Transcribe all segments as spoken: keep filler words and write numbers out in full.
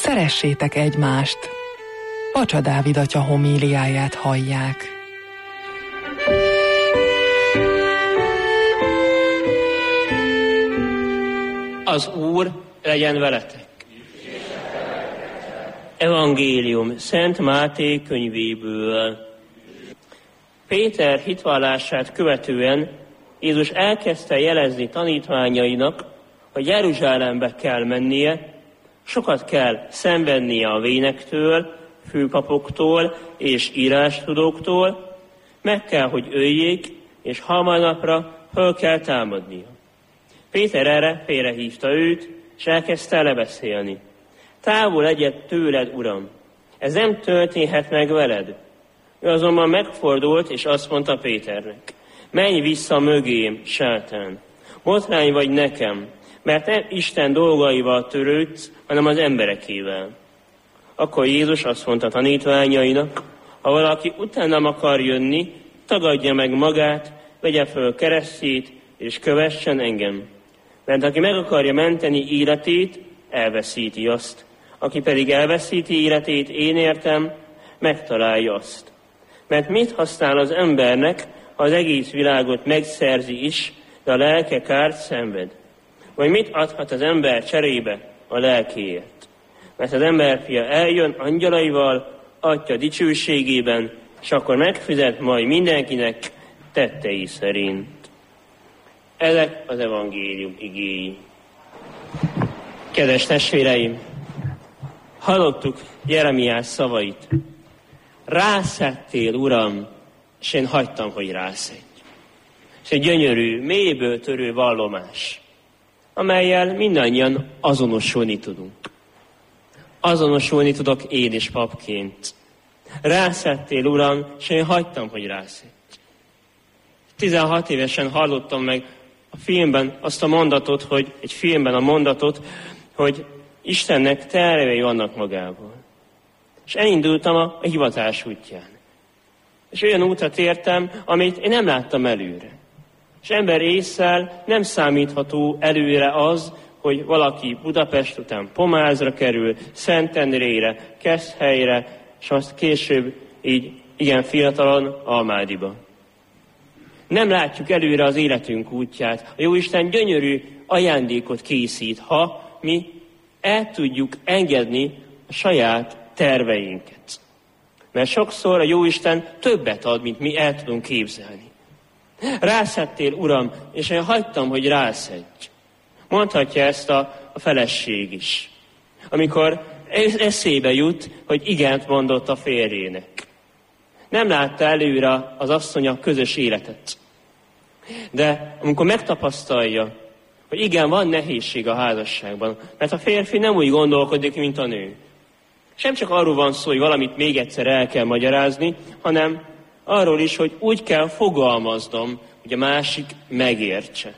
Szeressétek egymást. Pacsa Dávid atya homíliáját hallják. Az Úr legyen veletek. Evangélium Szent Máté könyvéből. Péter hitvallását követően Jézus elkezdte jelezni tanítványainak, hogy Jeruzsálembe kell mennie, sokat kell szenvednie a vénektől, főpapoktól és írástudóktól, meg kell, hogy öljék, és harmadnapra föl kell támadnia. Péter erre félrehívta őt, és elkezdte lebeszélni. Távol legyek tőled, Uram, ez nem történhet meg veled. Ő azonban megfordult, és azt mondta Péternek, menj vissza mögém, sátán, botrány vagy nekem, mert nem Isten dolgaival törődsz, hanem az emberekével. Akkor Jézus azt mondta tanítványainak, ha valaki utánam akar jönni, tagadja meg magát, vegye föl keresztjét, és kövessen engem. Mert aki meg akarja menteni életét, elveszíti azt. Aki pedig elveszíti életét, én értem, megtalálja azt. Mert mit használ az embernek, ha az egész világot megszerzi is, de a lelke kárt szenved? Vagy mit adhat az ember cserébe a lelkéért? Mert az emberfia eljön angyalaival, Atya dicsőségében, és akkor megfizet majd mindenkinek tettei szerint. Ezek az evangélium igéi. Kedves testvéreim, hallottuk Jeremiás szavait. Rászettél, Uram, és én hagytam, hogy rászedj. És egy gyönyörű, mélyből törő vallomás, amellyel mindannyian azonosulni tudunk. Azonosulni tudok én is papként. Rászettél, Uram, és én hagytam, hogy rászedj. tizenhat évesen hallottam meg a filmben azt a mondatot, hogy egy filmben a mondatot, hogy Istennek tervei vannak magából. És elindultam a, a hivatás útján. És olyan útra értem, amit én nem láttam előre. És ember ésszel nem számítható előre az, hogy valaki Budapest után Pomázra kerül, Szentendrére, Keszthelyre, és azt később így igen fiatalon Almádiba. Nem látjuk előre az életünk útját. A Jóisten gyönyörű ajándékot készít, ha mi el tudjuk engedni a saját terveinket. Mert sokszor a Jóisten többet ad, mint mi el tudunk képzelni. Rászettél, Uram, és én hagytam, hogy rászedj. Mondhatja ezt a, a feleség is. Amikor eszébe jut, hogy igent mondott a férjének. Nem látta előre az asszony a közös életet. De amikor megtapasztalja, hogy igen, van nehézség a házasságban, mert a férfi nem úgy gondolkodik, mint a nő. És nem csak arról van szó, hogy valamit még egyszer el kell magyarázni, hanem arról is, hogy úgy kell fogalmaznom, hogy a másik megértse.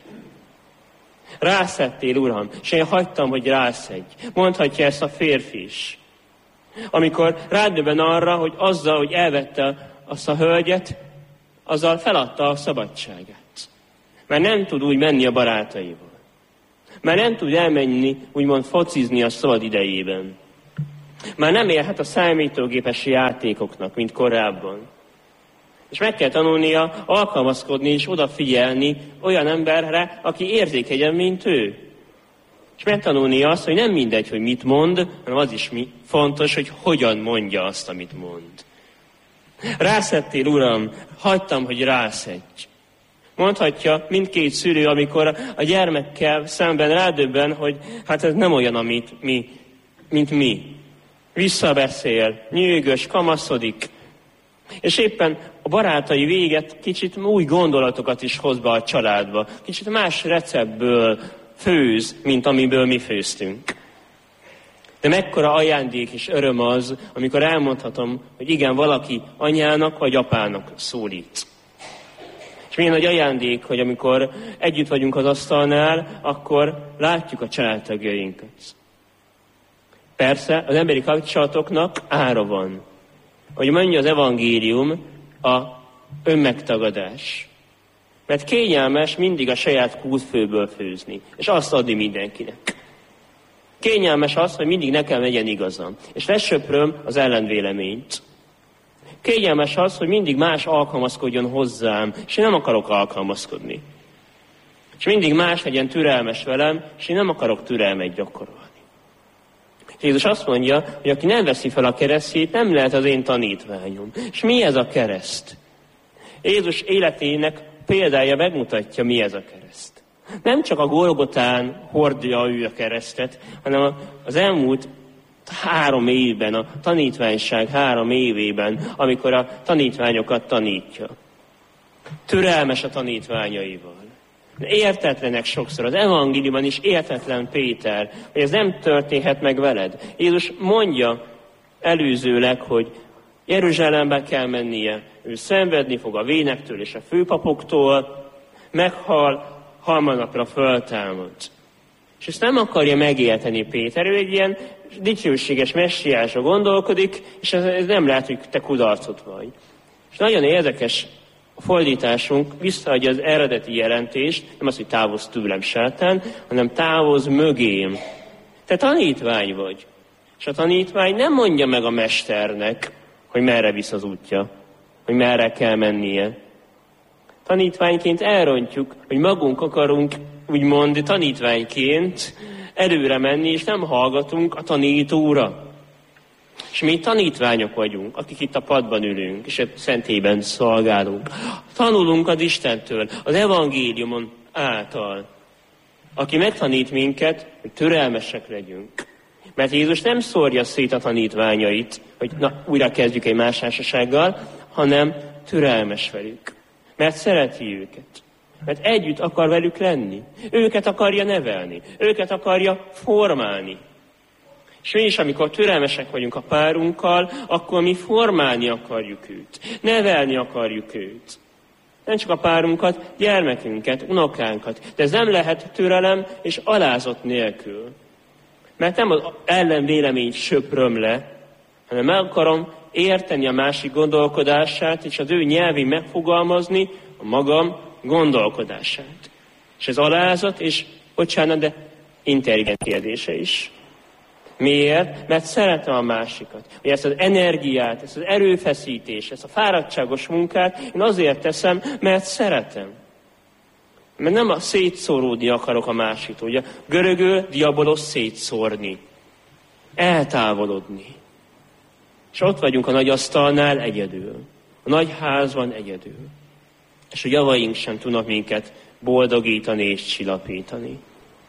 Rászettél, Uram, és én hagytam, hogy rászedj. Mondhatja ezt a férfi is. Amikor rádöbben arra, hogy azzal, hogy elvette azt a hölgyet, azzal feladta a szabadságát. Mert nem tud úgy menni a barátaival. Már nem tud elmenni, úgymond focizni a szabad idejében. Már nem élhet a számítógépes játékoknak, mint korábban. És meg kell tanulnia alkalmazkodni és odafigyelni olyan emberre, aki érzékenyen, mint ő. És megtanulnia azt, hogy nem mindegy, hogy mit mond, hanem az is mi fontos, hogy hogyan mondja azt, amit mond. Rászettél, Uram, hagytam, hogy rászedj. Mondhatja mindkét szülő, amikor a gyermekkel szemben rádöbben, hogy hát ez nem olyan, amit mi, mint mi. Visszabeszél, nyűgös, kamaszodik. És éppen a barátai véget kicsit új gondolatokat is hoz be a családba. Kicsit más receptből főz, mint amiből mi főztünk. De mekkora ajándék és öröm az, amikor elmondhatom, hogy igen, valaki anyának vagy apának szólít. És milyen nagy ajándék, hogy amikor együtt vagyunk az asztalnál, akkor látjuk a családtagjainkat. Persze, az emberi kapcsolatoknak ára van. Hogy mondja az evangélium, a önmegtagadás. Mert kényelmes mindig a saját kútfőből főzni, és azt adni mindenkinek. Kényelmes az, hogy mindig nekem legyen igazam, és lesöpröm az ellenvéleményt. Kényelmes az, hogy mindig más alkalmazkodjon hozzám, és én nem akarok alkalmazkodni. És mindig más legyen türelmes velem, és én nem akarok türelmet gyakorolni. Jézus azt mondja, hogy aki nem veszi fel a keresztjét, nem lehet az én tanítványom. És mi ez a kereszt? Jézus életének példája megmutatja, mi ez a kereszt. Nem csak a Golgotán hordja ő a keresztet, hanem az elmúlt három évben, a tanítványság három évében, amikor a tanítványokat tanítja. Türelmes a tanítványaival. Értetlenek sokszor. Az evangéliumban is értetlen Péter, hogy ez nem történhet meg veled. Jézus mondja előzőleg, hogy Jeruzsálembe kell mennie, ő szenvedni fog a vénektől és a főpapoktól, meghal, harmadnapra föltámad. És ezt nem akarja megérteni Péter, ő egy ilyen dicsőséges messiásra gondolkodik, és ez, ez nem lehet, hogy te kudarcot vagy. És nagyon érdekes a fordításunk visszaadja az eredeti jelentést, nem az, hogy távozz tőlem, sátán, hanem távozz mögém. Te tanítvány vagy. És a tanítvány nem mondja meg a mesternek, hogy merre visz az útja, hogy merre kell mennie. Tanítványként elrontjuk, hogy magunk akarunk, úgymond tanítványként előre menni, és nem hallgatunk a tanítóra. És mi tanítványok vagyunk, akik itt a padban ülünk, és a szentében szolgálunk. Tanulunk az Istentől, az evangéliumon által, aki megtanít minket, hogy türelmesek legyünk. Mert Jézus nem szórja szét a tanítványait, hogy na, újra kezdjük egy más társasággal, hanem türelmes velük. Mert szereti őket. Mert együtt akar velük lenni. Őket akarja nevelni. Őket akarja formálni. És mi is, amikor türelmesek vagyunk a párunkkal, akkor mi formálni akarjuk őt. Nevelni akarjuk őt. Nem csak a párunkat, gyermekünket, unokánkat. De ez nem lehet türelem és alázat nélkül. Mert nem az ellenvéleményt söpröm le, hanem meg akarom érteni a másik gondolkodását, és az ő nyelvén megfogalmazni a magam gondolkodását. És ez alázat, és bocsánat, de intelligens kérdése is. Miért? Mert szeretem a másikat. Hogy ezt az energiát, ezt az erőfeszítést, ezt a fáradtságos munkát én azért teszem, mert szeretem. Mert nem a szétszóródni akarok a másiktól. Ugye görögül diabolos szétszórni. Eltávolodni. És ott vagyunk a nagy asztalnál egyedül. A nagy házban egyedül. És a javaink sem tudnak minket boldogítani és csillapítani.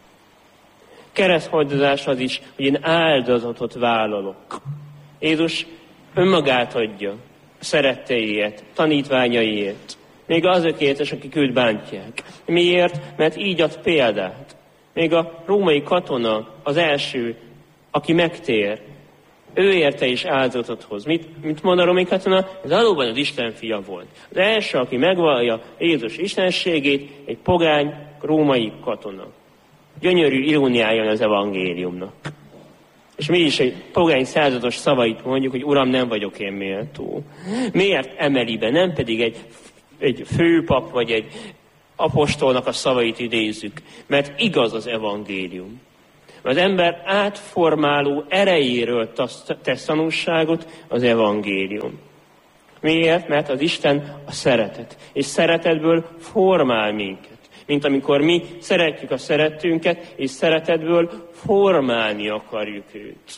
Kereszthordozás az is, hogy én áldozatot vállalok. Jézus önmagát adja a szeretteiért, tanítványaiért. Még azokért is, akik őt bántják. Miért? Mert így ad példát. Még a római katona az első, aki megtér, ő érte is áldozatot hoz. Mit, mit mond a római katona? Ez valóban az Isten fia volt. Az első, aki megvallja Jézus istenségét, egy pogány római katona. Gyönyörű iróniája az evangéliumnak. És mi is egy pogány százados szavait mondjuk, hogy Uram, nem vagyok én méltó. Miért emeli be? Nem pedig egy, egy főpap vagy egy apostolnak a szavait idézzük. Mert igaz az evangélium. Az ember átformáló erejéről tesz tanúságot az evangélium. Miért? Mert az Isten a szeretet. És szeretetből formál minket. Mint amikor mi szeretjük a szerettünket, és szeretetből formálni akarjuk őt.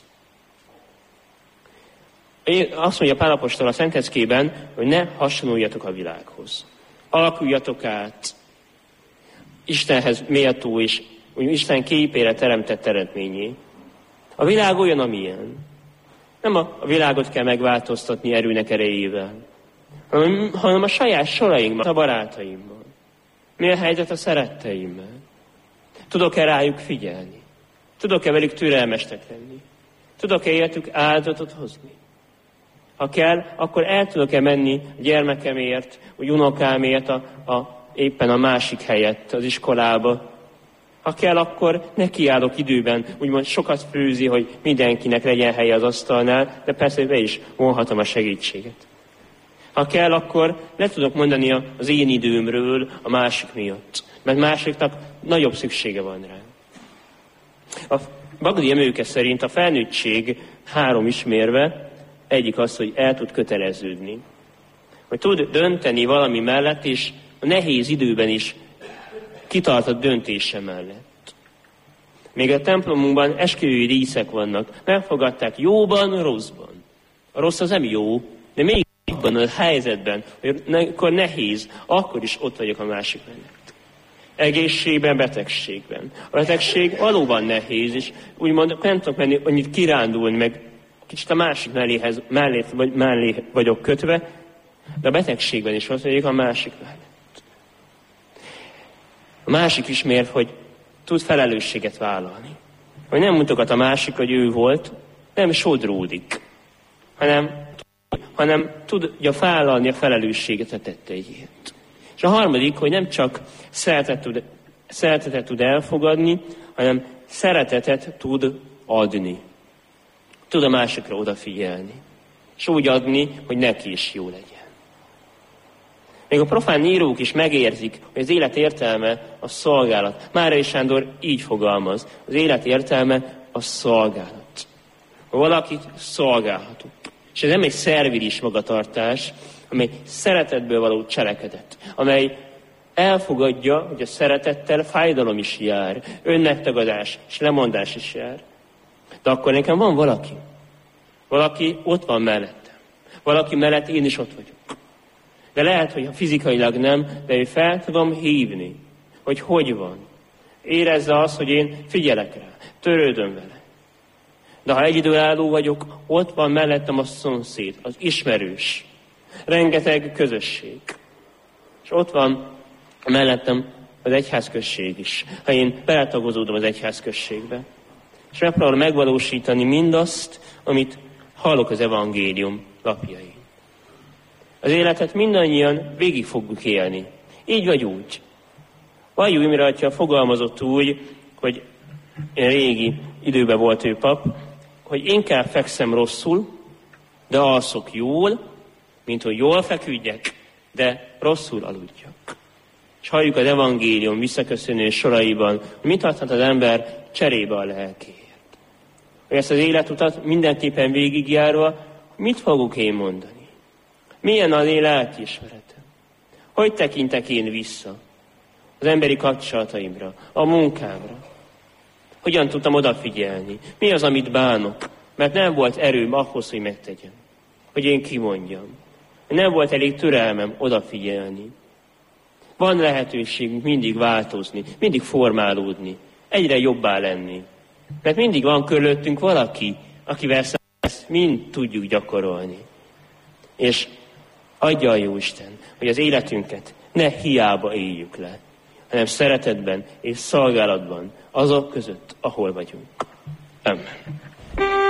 Azt mondja Pál apostol a Szentleckében, hogy ne hasonluljatok a világhoz. Alakuljatok át Istenhez méltó és Isten képére teremtett eredményé. A világ olyan, amilyen. Nem a világot kell megváltoztatni erőnek erejével, hanem, hanem a saját sorainkban, a barátaimban. Mi a helyzet a szeretteimmel? Tudok-e rájuk figyelni? Tudok-e velük türelmesnek lenni? Tudok-e értük áldozatot hozni? Ha kell, akkor el tudok-e menni a gyermekemért, vagy unokámért a, a, éppen a másik helyett, az iskolába? Ha kell, akkor nekiállok időben, úgymond sokat főzi, hogy mindenkinek legyen helye az asztalnál, de persze be is vonhatom a segítséget. Ha kell, akkor le tudok mondani az én időmről a másik miatt, mert másiknak nagyobb szüksége van rá. A Bagdi Emőke szerint a felnőttség három ismérve, egyik az, hogy el tud köteleződni. Hogy tud dönteni valami mellett, és a nehéz időben is kitart a döntése mellett. Még a templomunkban esküvői díszek vannak. Megfogadták jóban, rosszban. A rossz az nem jó, de még abban a helyzetben, hogy akkor nehéz, akkor is ott vagyok a másik mellett. Egészségben, betegségben. A betegség valóban nehéz, és úgymond nem tudok menni annyit kirándulni, meg kicsit a másik melléhez, mellé, vagy mellé vagyok kötve, de a betegségben is ott vagyok a másik mellett. A másik ismert, hogy tud felelősséget vállalni. Hogy nem mutogat a másik, hogy ő volt, nem sodródik, hanem, hanem tudja vállalni a felelősséget a tetteiért. És a harmadik, hogy nem csak szeretetet tud, szeretetet tud elfogadni, hanem szeretetet tud adni. Tud a másikra odafigyelni. És úgy adni, hogy neki is jó legyen. Még a profán írók is megérzik, hogy az élet értelme a szolgálat. Márai Sándor így fogalmaz. Az élet értelme a szolgálat. Ha valakit szolgálhatunk. És ez nem egy szervilis magatartás, amely szeretetből való cselekedet, amely elfogadja, hogy a szeretettel fájdalom is jár, önmegtagadás és lemondás is jár. De akkor nekem van valaki. Valaki ott van mellettem. Valaki mellett én is ott vagyok. De lehet, hogy fizikailag nem, de én fel tudom hívni, hogy hogy van. Érezze azt, hogy én figyelek rá, törődöm vele. De ha egyedülálló vagyok, ott van mellettem a szomszéd, az ismerős. Rengeteg közösség. És ott van mellettem az egyházközség is. Ha én beletagozódom az egyházközségbe. És megpróbálom megvalósítani mindazt, amit hallok az evangélium lapjain. Az életet mindannyian végig fogjuk élni. Így vagy úgy. Valljú Imre atya fogalmazott úgy, hogy régi időben volt ő pap, hogy inkább fekszem rosszul, de alszok jól, mint hogy jól feküdjek, de rosszul aludjak. És halljuk az evangélium visszaköszönő soraiban, hogy mit adhat az ember cserébe a lelkéért. Hogy ezt az életutat mindenképpen végigjárva, mit fogok én mondani? Milyen az én lelkiismeretem? Hogy tekintek én vissza az emberi kapcsolataimra, a munkámra? Hogyan tudtam odafigyelni? Mi az, amit bánok? Mert nem volt erőm ahhoz, hogy megtegyem. Hogy én kimondjam. Nem volt elég türelmem odafigyelni. Van lehetőségünk mindig változni, mindig formálódni, egyre jobbá lenni. Mert mindig van körülöttünk valaki, akivel ezt mind tudjuk gyakorolni. És adja a Jóisten, hogy az életünket ne hiába éljük le, hanem szeretetben és szolgálatban azok között, ahol vagyunk. Amen.